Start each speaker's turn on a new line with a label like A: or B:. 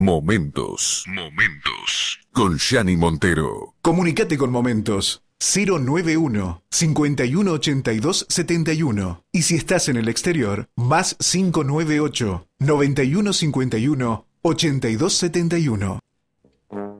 A: Momentos. Con Gianni Montero.
B: Comunicate con Momentos 091 5182 71. Y si estás en el exterior, más 598 9151 8271.